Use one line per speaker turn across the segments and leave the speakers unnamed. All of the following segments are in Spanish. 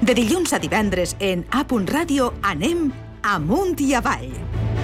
De dilluns a divendres en A.Ràdio anem amunt i avall.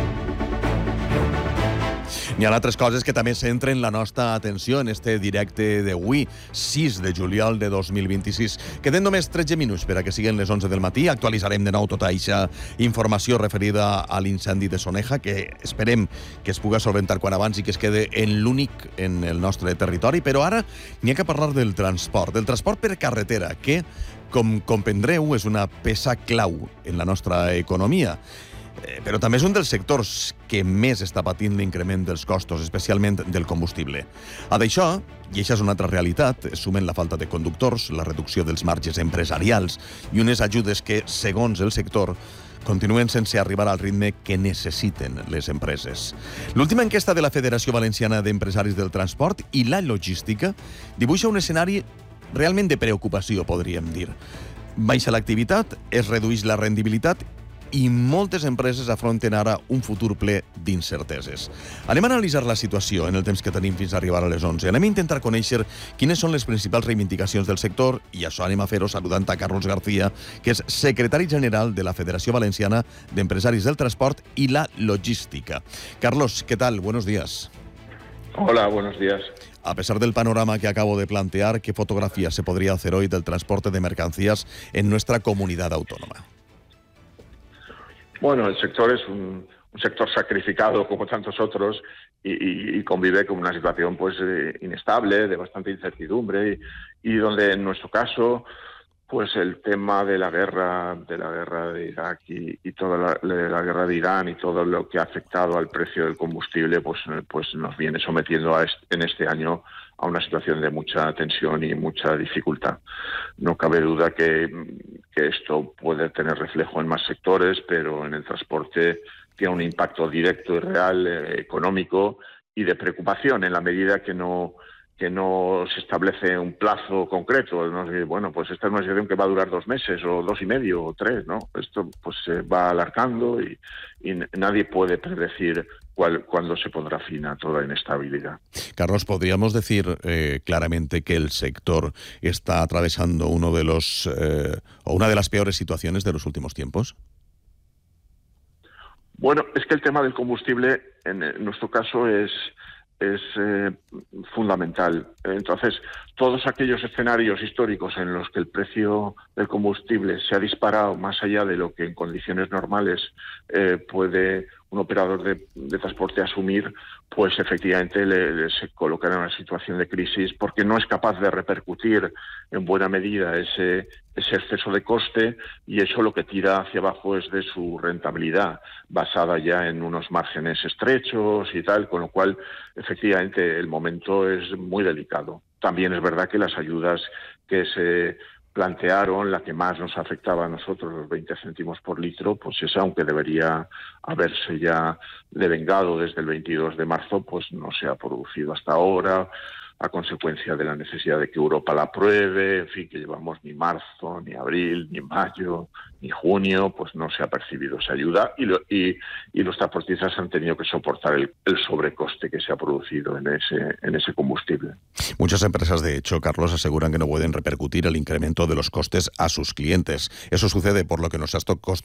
N'hi ha altres coses que també centren la nostra atenció en este directe d'avui, 6 de juliol de 2026. Queden només 13 minuts per a que siguin les 11 del matí. Actualitzarem de nou tota aquesta informació referida a l'incendi de Soneja, que esperem que es pugui solventar quan abans i que es quede en l'únic en el nostre territori. Però ara n'hi ha que parlar del transport per carretera, que, com comprendreu, és una peça clau en la nostra economia. Però també és un dels sectors que més està patint l'increment dels costos, especialment del combustible. A d'això, i això és una altra realitat, es sumen la falta de conductors, la reducció dels marges empresarials i unes ajudes que, segons el sector, continuen sense arribar al ritme que necessiten les empreses. L'última enquesta de la Federació Valenciana d'Empresaris del Transport i la Logística dibuixa un escenari realment de preocupació, podríem dir. Baixa l'activitat, es redueix la rendibilitat i moltes empreses afronten ara un futur ple d'incerteses. Anem a analitzar la situació en el temps que tenim fins a arribar a les 11. Anem a intentar conèixer quines són les principals reivindicacions del sector i això anem a fer-ho saludant a Carlos García, que és secretari general de la Federació Valenciana d'Empresaris del Transport i la Logística. Carlos, ¿qué tal? Buenos días.
Hola, buenos días.
A pesar del panorama que acabo de plantear, ¿qué fotografía se podría hacer hoy del transporte de mercancías en nuestra comunidad autónoma?
Bueno, el sector es un sector sacrificado como tantos otros y convive con una situación pues inestable, de bastante incertidumbre y donde en nuestro caso pues el tema de la guerra de Irak y toda la guerra de Irán y todo lo que ha afectado al precio del combustible pues nos viene sometiendo en este año a una situación de mucha tensión y mucha dificultad. No cabe duda que esto puede tener reflejo en más sectores, pero en el transporte tiene un impacto directo y real, económico y de preocupación en la medida que no se establece un plazo concreto. ¿No? Bueno, pues esta es una situación que va a durar 2 meses o 2 y medio o 3, ¿no? Esto pues se va alargando y nadie puede predecir cuándo se pondrá fin a toda inestabilidad.
Carlos, ¿podríamos decir claramente que el sector está atravesando una de las peores situaciones de los últimos tiempos?
Bueno, es que el tema del combustible en nuestro caso es fundamental. Entonces, todos aquellos escenarios históricos en los que el precio del combustible se ha disparado más allá de lo que en condiciones normales puede un operador de transporte asumir, pues efectivamente se coloca en una situación de crisis porque no es capaz de repercutir en buena medida ese exceso de coste y eso lo que tira hacia abajo es de su rentabilidad, basada ya en unos márgenes estrechos y tal, con lo cual efectivamente el momento es muy delicado. También es verdad que las ayudas que se plantearon, la que más nos afectaba a nosotros, los 20 céntimos por litro, pues esa, aunque debería haberse ya devengado desde el 22 de marzo, pues no se ha producido hasta ahora, a consecuencia de la necesidad de que Europa la apruebe, en fin, que llevamos ni marzo, ni abril, ni mayo, ni junio, pues no se ha percibido esa ayuda y los transportistas han tenido que soportar el sobrecoste que se ha producido en ese combustible.
Muchas empresas, de hecho, Carlos, aseguran que no pueden repercutir el incremento de los costes a sus clientes. Eso sucede por lo que nos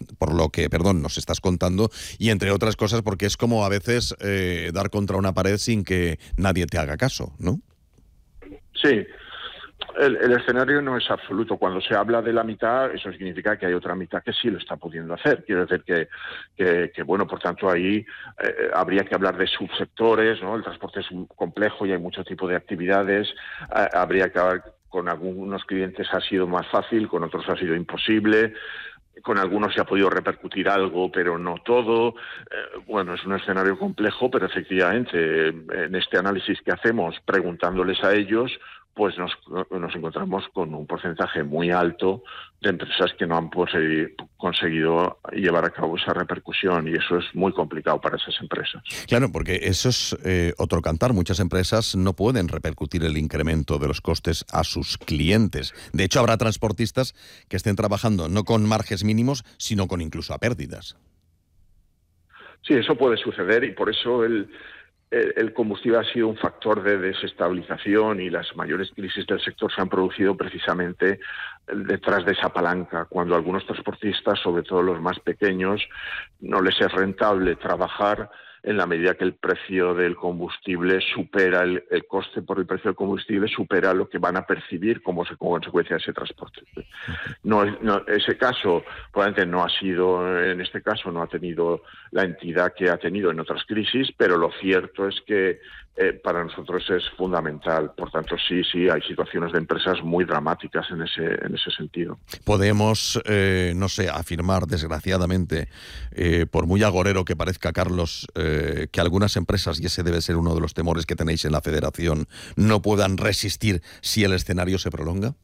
estás contando y, entre otras cosas, porque es como a veces dar contra una pared sin que nadie te haga caso, ¿no?
Sí, el escenario no es absoluto. Cuando se habla de la mitad, eso significa que hay otra mitad que sí lo está pudiendo hacer. Quiero decir que bueno, por tanto, ahí habría que hablar de subsectores, ¿no? El transporte es complejo y hay mucho tipo de actividades. Habría que hablar con algunos clientes ha sido más fácil, con otros ha sido imposible. Con algunos se ha podido repercutir algo, pero no todo. Bueno, es un escenario complejo, pero efectivamente en este análisis que hacemos, preguntándoles a ellos, pues nos encontramos con un porcentaje muy alto de empresas que no han conseguido llevar a cabo esa repercusión y eso es muy complicado para esas empresas.
Claro, porque eso es otro cantar. Muchas empresas no pueden repercutir el incremento de los costes a sus clientes. De hecho, habrá transportistas que estén trabajando no con márgenes mínimos, sino con incluso a pérdidas.
Sí, eso puede suceder y por eso el combustible ha sido un factor de desestabilización y las mayores crisis del sector se han producido precisamente detrás de esa palanca, cuando a algunos transportistas, sobre todo los más pequeños, no les es rentable trabajar en la medida que el precio del combustible supera, el coste por el precio del combustible supera lo que van a percibir como consecuencia de ese transporte. Ese caso probablemente no ha sido, en este caso no ha tenido la entidad que ha tenido en otras crisis, pero lo cierto es que para nosotros es fundamental. Por tanto, sí, hay situaciones de empresas muy dramáticas en ese sentido.
Podemos, no sé, afirmar, desgraciadamente, por muy agorero que parezca, Carlos, que algunas empresas, y ese debe ser uno de los temores que tenéis en la Federación, no puedan resistir si el escenario se prolonga.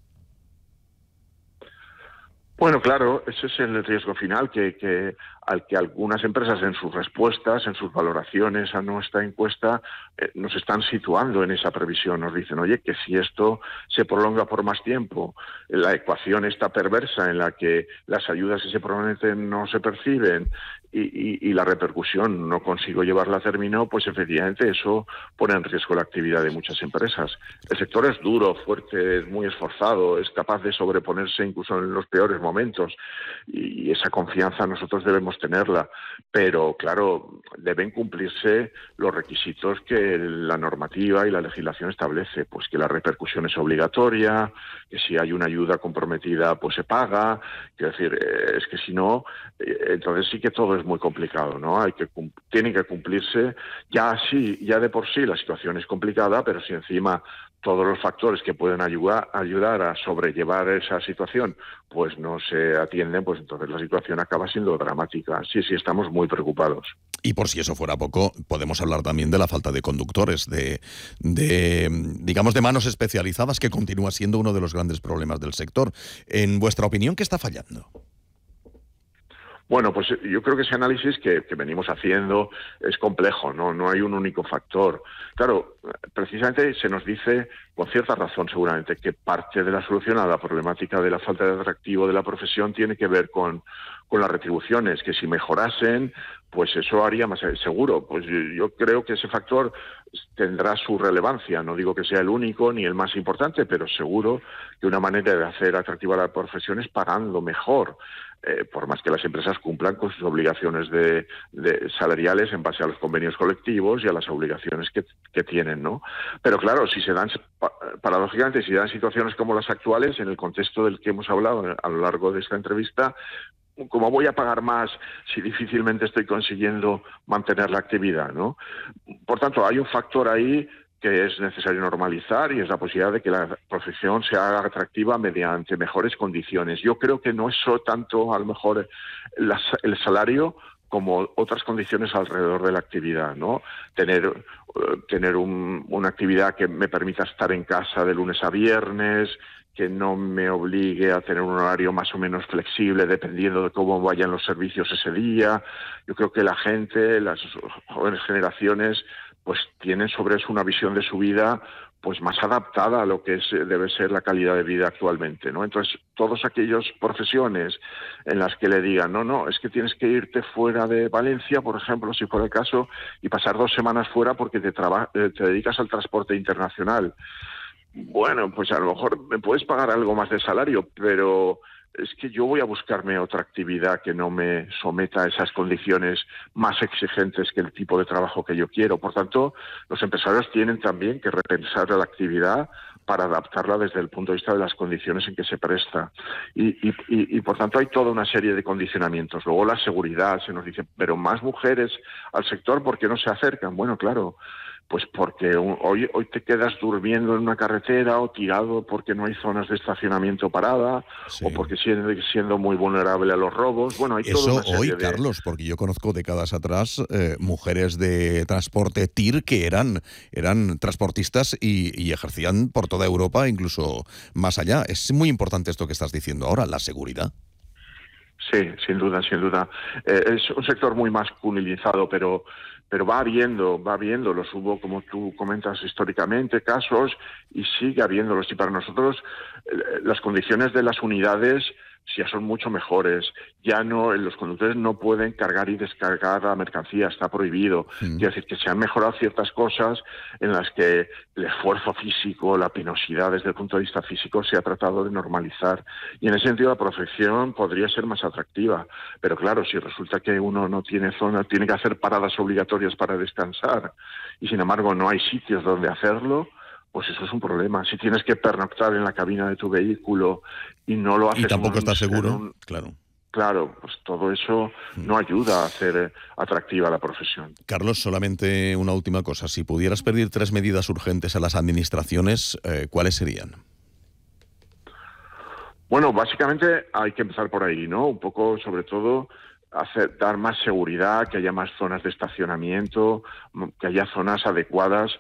Bueno, claro, ese es el riesgo final al que algunas empresas en sus respuestas, en sus valoraciones a nuestra encuesta, nos están situando en esa previsión. Nos dicen, oye, que si esto se prolonga por más tiempo, la ecuación está perversa en la que las ayudas que se prometen no se perciben y la repercusión no consigo llevarla a término, pues efectivamente eso pone en riesgo la actividad de muchas empresas. El sector es duro, fuerte, es muy esforzado, es capaz de sobreponerse incluso en los peores momentos y esa confianza nosotros debemos tenerla, pero claro, deben cumplirse los requisitos que la normativa y la legislación establece, pues que la repercusión es obligatoria, que si hay una ayuda comprometida pues se paga, quiero decir, es que si no, entonces sí que todo es muy complicado, ¿no? Tienen que cumplirse, ya de por sí la situación es complicada, pero si encima todos los factores que pueden ayudar a sobrellevar esa situación pues no se atienden, pues entonces la situación acaba siendo dramática. Sí, estamos muy preocupados.
Y por si eso fuera poco, podemos hablar también de la falta de conductores, digamos, de manos especializadas, que continúa siendo uno de los grandes problemas del sector. En vuestra opinión, ¿qué está fallando?
Bueno, pues yo creo que ese análisis que venimos haciendo es complejo, no hay un único factor. Claro, precisamente se nos dice, con cierta razón seguramente, que parte de la solución a la problemática de la falta de atractivo de la profesión tiene que ver con las retribuciones, que si mejorasen, pues eso haría más seguro. Pues yo creo que ese factor tendrá su relevancia. No digo que sea el único ni el más importante, pero seguro que una manera de hacer atractiva la profesión es pagando mejor. Por más que las empresas cumplan con sus obligaciones de salariales en base a los convenios colectivos y a las obligaciones que tienen, ¿no? Pero claro, paradójicamente, si dan situaciones como las actuales, en el contexto del que hemos hablado a lo largo de esta entrevista, ¿cómo voy a pagar más si difícilmente estoy consiguiendo mantener la actividad, ¿no? Por tanto, hay un factor ahí que es necesario normalizar y es la posibilidad de que la profesión se haga atractiva mediante mejores condiciones. Yo creo que no es solo tanto, a lo mejor, el salario como otras condiciones alrededor de la actividad, ¿no? Tener una actividad que me permita estar en casa de lunes a viernes, que no me obligue a tener un horario más o menos flexible dependiendo de cómo vayan los servicios ese día. Yo creo que la gente, las jóvenes generaciones, pues tienen sobre eso una visión de su vida pues más adaptada a lo que debe ser la calidad de vida actualmente, ¿no? Entonces, todas aquellas profesiones en las que le digan, no, es que tienes que irte fuera de Valencia, por ejemplo, si fuera el caso, y pasar 2 semanas fuera porque te dedicas al transporte internacional. Bueno, pues a lo mejor me puedes pagar algo más de salario, pero es que yo voy a buscarme otra actividad que no me someta a esas condiciones más exigentes que el tipo de trabajo que yo quiero. Por tanto, los empresarios tienen también que repensar la actividad para adaptarla desde el punto de vista de las condiciones en que se presta. Y por tanto hay toda una serie de condicionamientos. Luego la seguridad, se nos dice, pero más mujeres al sector, ¿por qué no se acercan? Bueno, claro, pues porque hoy te quedas durmiendo en una carretera o tirado porque no hay zonas de estacionamiento parada, sí, o porque siendo muy vulnerable a los robos. Bueno, hay toda una serie de...
Carlos, porque yo conozco décadas atrás mujeres de transporte TIR que eran transportistas y ejercían por toda Europa, incluso más allá. Es muy importante esto que estás diciendo ahora, la seguridad.
Sí, sin duda. Es un sector muy masculinizado, pero va habiendo, los hubo, como tú comentas, históricamente, casos, y sigue habiéndolos. Y para nosotros las condiciones de las unidades ya son mucho mejores. Ya no, los conductores no pueden cargar y descargar la mercancía, está prohibido. Es decir, que se han mejorado ciertas cosas en las que el esfuerzo físico, la penosidad desde el punto de vista físico se ha tratado de normalizar. Y en ese sentido la profesión podría ser más atractiva. Pero claro, si resulta que uno no tiene zona, tiene que hacer paradas obligatorias para descansar y sin embargo no hay sitios donde hacerlo, pues eso es un problema. Si tienes que pernoctar en la cabina de tu vehículo y no lo haces...
Y tampoco estás seguro, claro.
Claro, pues todo eso no ayuda a hacer atractiva la profesión.
Carlos, solamente una última cosa. Si pudieras pedir 3 medidas urgentes a las administraciones, ¿cuáles serían?
Bueno, básicamente hay que empezar por ahí, ¿no? Un poco, sobre todo, dar más seguridad, que haya más zonas de estacionamiento, que haya zonas adecuadas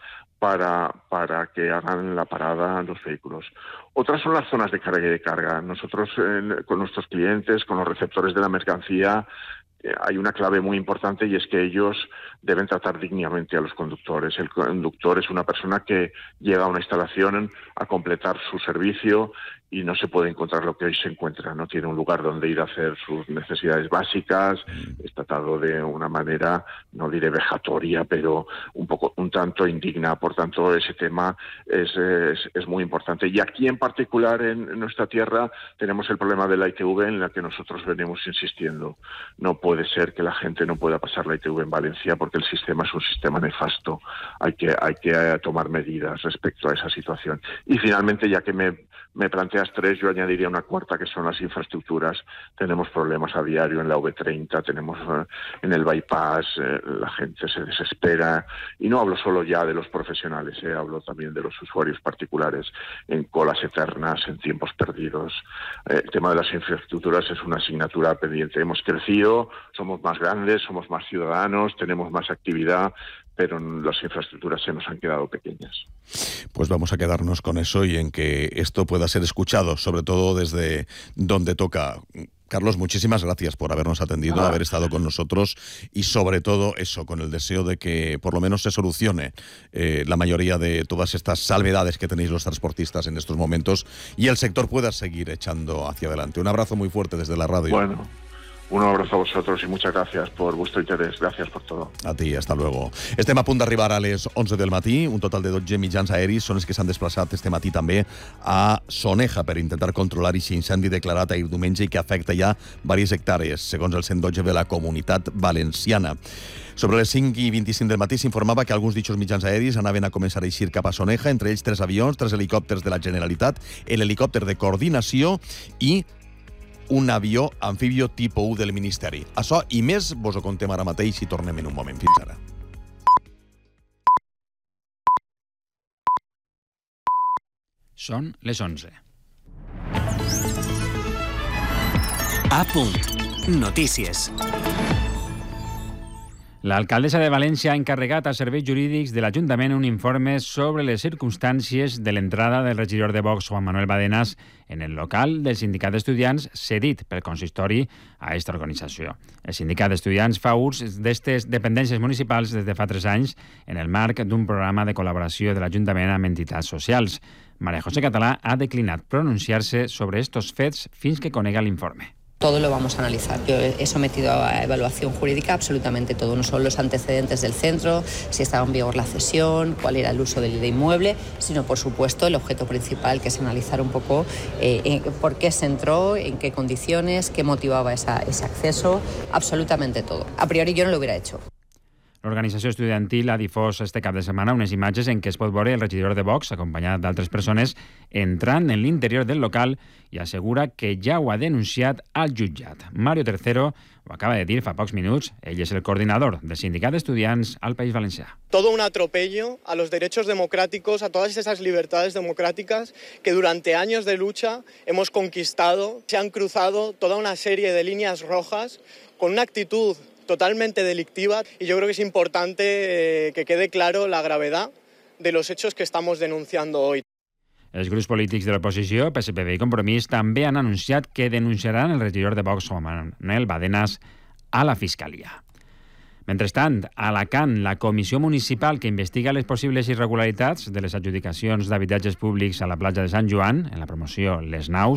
para que hagan la parada los vehículos. Otras son las zonas de carga y descarga. Nosotros, con nuestros clientes, con los receptores de la mercancía, hay una clave muy importante y es que ellos deben tratar dignamente a los conductores. El conductor es una persona que llega a una instalación a completar su servicio y no se puede encontrar lo que hoy se encuentra. No tiene un lugar donde ir a hacer sus necesidades básicas. Es tratado de una manera, no diré vejatoria, pero un tanto indigna. Por tanto, ese tema es muy importante. Y aquí en particular en nuestra tierra tenemos el problema de la ITV en la que nosotros venimos insistiendo. No puede ser que la gente no pueda pasar la ITV en Valencia porque el sistema es un sistema nefasto. Hay que tomar medidas respecto a esa situación. Y finalmente, ya que me planteas 3, yo añadiría una cuarta, que son las infraestructuras. Tenemos problemas a diario en la V30, tenemos en el bypass, la gente se desespera, y no hablo solo ya de los profesionales, hablo también de los usuarios particulares, en colas eternas, en tiempos perdidos. El tema de las infraestructuras es una asignatura pendiente. Hemos crecido, somos más grandes, somos más ciudadanos, tenemos más actividad, pero las infraestructuras se nos han quedado pequeñas.
Pues vamos a quedarnos con eso y en que esto pueda ser escuchado, sobre todo desde donde toca. Carlos, muchísimas gracias por habernos atendido, haber estado con nosotros y sobre todo eso, con el deseo de que por lo menos se solucione la mayoría de todas estas salvedades que tenéis los transportistas en estos momentos y el sector pueda seguir echando hacia adelante. Un abrazo muy fuerte desde la radio.
Bueno. Un abrazo a vosotros i muchas gracias por vuestro interés. Gràcies per tot.
A ti, hasta luego. Estem a punt d'arribar a les 11 del matí. Un total de 12 mitjans aeris són els que s'han desplaçat este matí també a Soneja per intentar controlar aquest incendi declarat ahir diumenge i que afecta ja diverses hectàrees, segons el 112 de la Comunitat Valenciana. Sobre les 5:25 del matí s'informava que alguns d'eixos mitjans aeris anaven a començar a eixir cap a Soneja, entre ells 3 avions, 3 helicòpters de la Generalitat, l'helicòpter de coordinació i un avió amfibio tipus 1 del Ministeri. Això i més vos ho contem ara mateix i tornem en un moment. Fins ara.
Són les 11.
A punt. Notícies.
L'alcaldessa de València ha encarregat als serveis jurídics de l'Ajuntament un informe sobre les circumstàncies de l'entrada del regidor de Vox, Juan Manuel Badenas, en el local del sindicat d'estudiants cedit pel consistori a aquesta organització. El sindicat d'estudiants fa ús d'aquestes dependències municipals des de fa 3 anys en el marc d'un programa de col·laboració de l'Ajuntament amb entitats socials. María José Català ha declinat pronunciar-se sobre estos fets fins que conega l'informe.
Todo lo vamos a analizar. Yo he sometido a evaluación jurídica absolutamente todo, no solo los antecedentes del centro, si estaba en vigor la cesión, cuál era el uso del inmueble, sino por supuesto el objeto principal, que es analizar un poco por qué se entró, en qué condiciones, qué motivaba ese acceso, absolutamente todo. A priori yo no lo hubiera hecho.
L'organització estudiantil ha difós este cap de setmana unes imatges en què es pot veure el regidor de Vox, acompanyat d'altres persones, entrant en l'interior del local i assegura que ja ho ha denunciat al jutjat. Mario Tercero ho acaba de dir fa pocs minuts. Ell és el coordinador del sindicat d'estudiants al País Valencià.
Todo un atropello a los derechos democráticos, a todas esas libertades democráticas que durante años de lucha hemos conquistado. Se han cruzado toda una serie de líneas rojas con una actitud totalmente delictiva y yo creo que es importante que quede claro la gravedad de los hechos que estamos denunciando hoy.
Els grups polítics de l'oposició, PSPB i Compromís, també han anunciat que denunciaran el regidor de Vox, Juan Manuel Badenas, a la Fiscalia. Mentrestant, a Alacant, la comissió municipal que investiga les possibles irregularitats de les adjudicacions d'habitatges públics a la platja de Sant Joan, en la promoció Les Naus,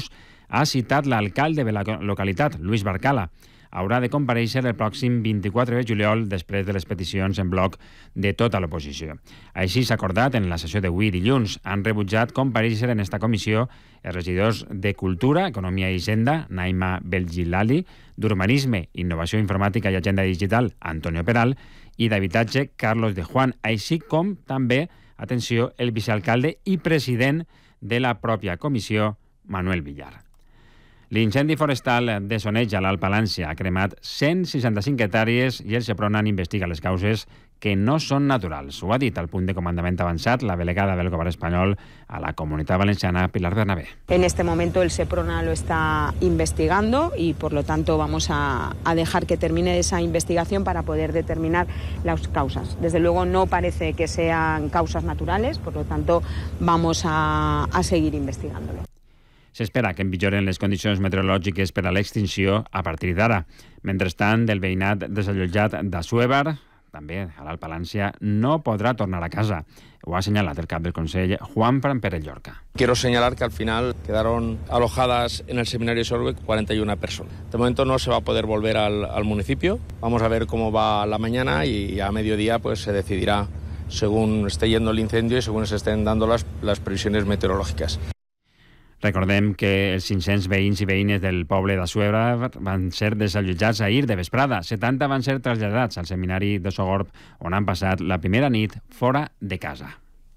ha citat l'alcalde de la localitat, Luis Barcala. Haurà de comparèixer el pròxim 24 de juliol després de les peticions en bloc de tota l'oposició. Així s'ha acordat en la sessió d'avui dilluns. Han rebutjat comparèixer en esta comissió els regidors de Cultura, Economia i Hisenda, Naima Belgilali, d'Urbanisme, Innovació Informàtica i Agenda Digital, Antonio Peral, i d'Habitatge, Carlos de Juan, així com també, atenció, el vicealcalde i president de la pròpia comissió, Manuel Villar. L'incendi forestal de Soneig a l'Alt Palància ha cremat 165 hectàrees i el Seprona investiga les causes que no son naturals. Ho ha dit al punt de comandament avançat la delegada del Govern espanyol a la Comunitat Valenciana, Pilar Bernabé.
En este momento el Seprona lo está investigando y por lo tanto vamos a dejar que termine esa investigación para poder determinar las causas. Desde luego no parece que sean causas naturales, por lo tanto vamos a seguir investigándolo.
S'espera que empitjoren les condicions meteorològiques per a l'extinció a partir d'ara. Mentrestant, del veïnat desallotjat d'Assuévar, també a l'Alt Palància, no podrà tornar a casa. Ho ha assenyalat el cap del Consell, Juan Pérez Llorca.
Quiero señalar que al final quedaron alojadas en el seminario Sorbe 41 personas. De momento no se va a poder volver al municipio. Vamos a ver cómo va la mañana y a mediodía pues se decidirá según esté yendo el incendio y según se estén dando las previsiones meteorológicas.
Recordem que els 500 veïns i veïnes del poble d'Assuévar van ser desallotjats ahir de vesprada. 70 van ser traslladats al seminari de Sogorb, on han passat la primera nit fora de casa.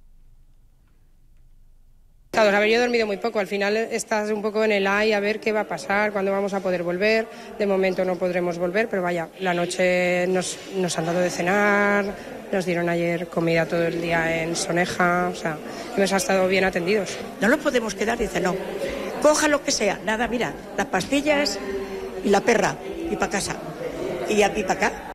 A ver, yo he dormido muy poco, al final estás un poco en el ay, a ver qué va a pasar, cuándo vamos a poder volver. De momento no podremos volver, pero vaya, la noche nos han dado de cenar, nos dieron ayer comida todo el día en Soneja, o sea, hemos estado bien atendidos.
No nos podemos quedar, dice no, coja lo que sea, nada, mira, las pastillas y la perra, y para casa, y para acá.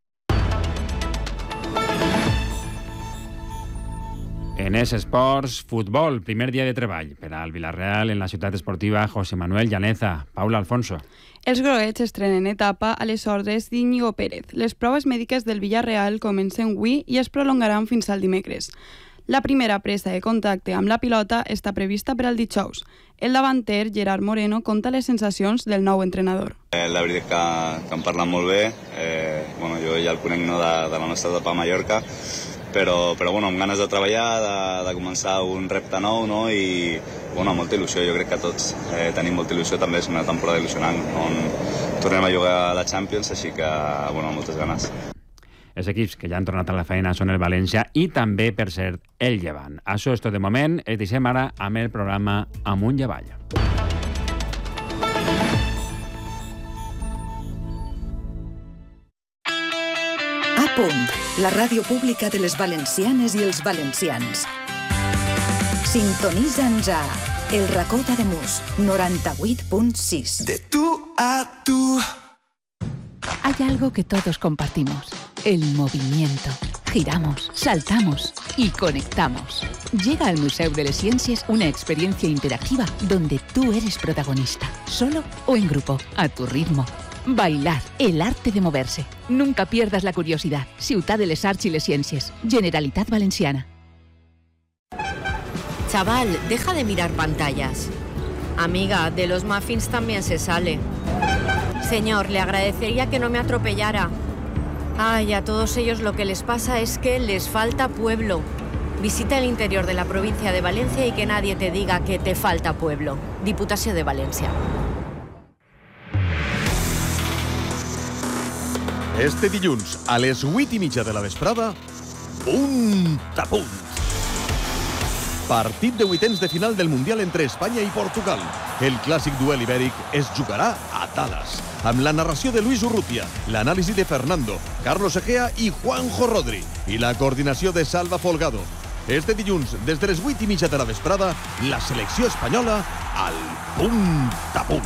En esports, futbol, primer dia de treball per al Villarreal en la ciutat esportiva José Manuel Llaneza. Paula Alfonso.
Els groguets estrenen etapa a les ordres d'Íñigo Pérez. Les proves mèdiques del Villarreal comencen avui i es prolongaran fins al dimecres. La primera presa de contacte amb la pilota està prevista per al dijous. El davanter, Gerard Moreno, conta les sensacions del nou entrenador.
La veritat que em parla molt bé. Jo ja el conec de la nostra etapa a Mallorca, però amb ganes de treballar, de començar un repte nou, no? I molta il·lusió. Jo crec que tots tenim molta il·lusió. També és una temporada il·lusionant on tornem a jugar a la Champions, així que moltes ganes.
Els equips que ja han tornat a la feina són el València i també, per cert, el Llevant. Això és tot de moment. Es deixem ara amb el programa Amunt i Avall.
Punt, la ràdio pública de les valencianes i els valencians. Sintonitza'ns a El Racó d'Ademús, 98.6.
De tú a tú.
Hay algo que todos compartimos, el movimiento. Giramos, saltamos y conectamos. Llega al Museu de les Ciències una experiencia interactiva donde tú eres protagonista, solo o en grupo, a tu ritmo. Bailar, el arte de moverse. Nunca pierdas la curiosidad. Ciutat de les Arts y les Ciències. Generalitat Valenciana.
Chaval, deja de mirar pantallas. Amiga, de los muffins también se sale. Señor, le agradecería que no me atropellara. Ay, a todos ellos lo que les pasa es que les falta pueblo. Visita el interior de la provincia de Valencia y que nadie te diga que te falta pueblo. Diputació de València.
Este dilluns, a les 8:30 de la vesprada, Punt a Punt. Partit de vuitens de final del Mundial entre Espanya i Portugal. El clàssic duel ibèric es jugarà a Dallas, amb la narració de Luis Urrutia, l'anàlisi de Fernando, Carlos Egea i Juanjo Rodri, i la coordinació de Salva Folgado. Este dilluns, des de les 8:30 de la vesprada, la selecció espanyola al Punt a Punt.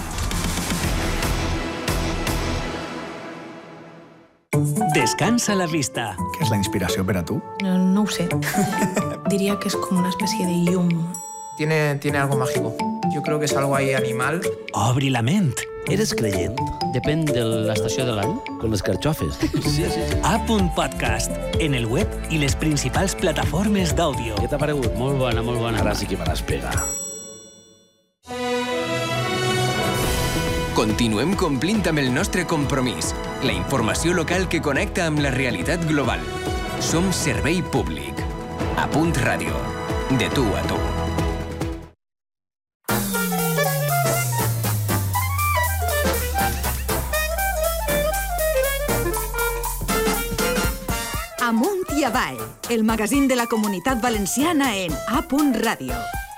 Descansa la vista.
¿Qué es la inspiración para tú?
No ho sé. Diría que es como una especie de llum.
Tiene algo mágico. Yo creo que es algo ahí animal.
Obri la ment.
Eres creient?
Depèn de l'estació de l'any.
Con les carxofes.
Sí. A.podcast, en el web i les principals plataformes d'àudio.
Què t'ha paregut?
Molt bona, molt bona.
Ara sí que me l'has pegat. Continuem complint amb el nostre compromís. La informació local que connecta amb la realitat global. Som servei públic. A Punt Ràdio. De tu a tu.
Amunt i avall, el magazín de la Comunitat Valenciana en A Punt Ràdio.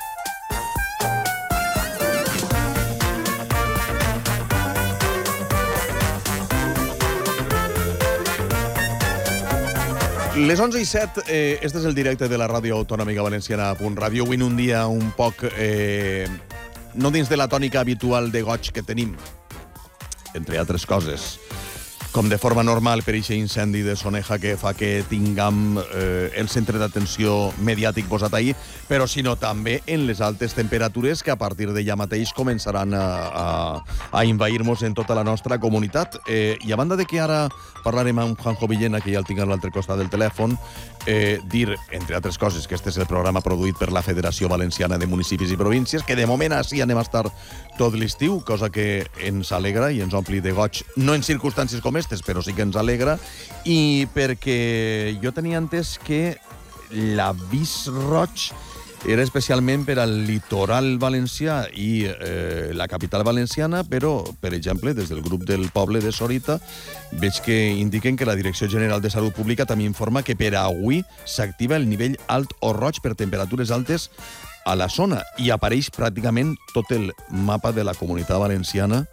Les 11:07, este és el directe de la Ràdio Autonòmica Valenciana a Punt Ràdio. Avui un dia un poc, no dins de la tònica habitual de goig que tenim, entre altres coses, com de forma normal per aquest incendi de Soneja que fa que tinguem el centre d'atenció mediàtic posat ahir, però sinó també en les altes temperatures que a partir d'allà mateix començaran a envair-nos en tota la nostra comunitat. I a banda de que ara parlarem amb Juanjo Villena, que ja el tinc a l'altre costat del telèfon, dir, entre altres coses, que este és el programa produït per la Federació Valenciana de Municipis i Províncies, que de moment així anem a estar tot l'estiu, cosa que ens alegra i ens ompli de goig, no en circumstàncies com aquestes, però sí que ens alegra, i perquè jo tenia entès que l'avís roig era especialment per al litoral valencià i la capital valenciana, però, per exemple, des del grup del poble de Sorita, veig que indiquen que la Direcció General de Salut Pública també informa que per a avui s'activa el nivell alt o roig per temperatures altes a la zona i apareix pràcticament tot el mapa de la Comunitat Valenciana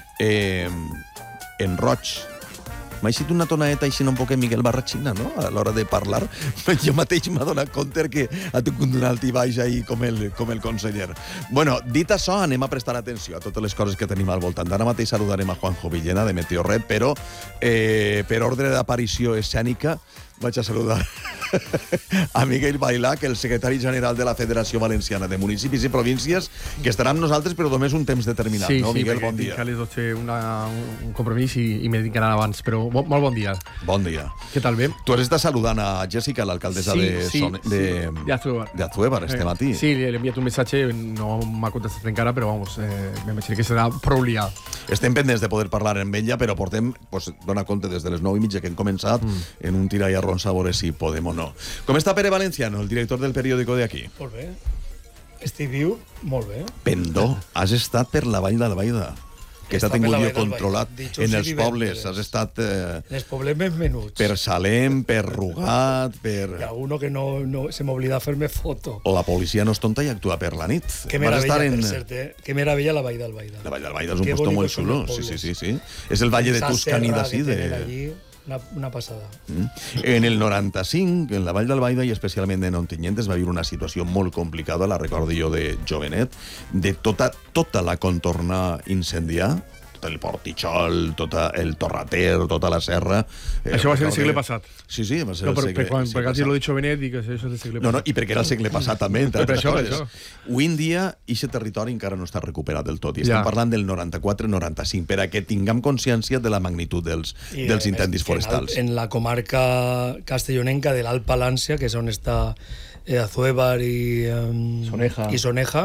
en roig. M'ha eixit una tonaeta així un poc Miguel Barrachina, no?, a l'hora de parlar. Jo mateix m'ha donat compte que ha tingut un alt i baix ahí com el conseller. Bueno, dit això, anem a prestar atenció a totes les coses que tenim al voltant. Ara mateix saludarem a Juanjo Villena, de Meteorred, però per ordre d'aparició escènica vaig a saludar a Miguel Bailà, que és el secretari general de la Federació Valenciana de Municipis i Províncies, que estarà amb nosaltres però només un temps determinat, no, Miguel? Bon dia.
Sí, a les 12 un compromís i me dedicarà abans, però molt bon dia.
Bon dia.
Què tal, bé?
Tu has estat saludant a Jessica, l'alcaldessa d'Azúebar, este matí.
Sí, li he enviat un missatge, no m'ha contestat encara, però vamos, m'imagino que serà prou liat.
Estem pendents de poder parlar amb ella, però portem, dona compte, des de les 9:30 que hem començat, en un tira i arronsa a veure si podem o no. Com està Pere Valenciano, el director del periòdico de aquí?
Molt bé. Estic viu, molt bé.
Pendó, has estat per la Vall d'Albaida, que està tingut jo controlat en els pobles. Has estat...
Els pobles més menuts.
Per Salem, per Rugat, per...
Hi ha uno que no se m'oblida fer-me foto.
O la policia no és tonta i actua per la nit.
Que meravella, per cert, que meravella la Vall d'Albaida.
La Vall d'Albaida és un posto molt xulo. Sí. És el Valle de Tuscany d'ací.
Una passada.
En el 95, en la Vall d'Albaida i especialment en Ontinyent, es va viure una situació molt complicada, la recordo jo de jovenet, de tota la contorna incendiar, tot el Portitxol, tot el Torrater, tota la serra.
Això va ser el segle passat.
Sí, va ser el segle passat.
Perquè has dit lo de jovenet, dic que això és el segle passat.
No, i perquè era el segle passat també, entre altres coses. Avui en dia, aquest territori encara no està recuperat del tot, i estem parlant del 94-95, per a que tinguem consciència de la magnitud dels incendis forestals.
En la comarca castellonenca de l'Alt Palància, que és on està Azúebar i Soneja,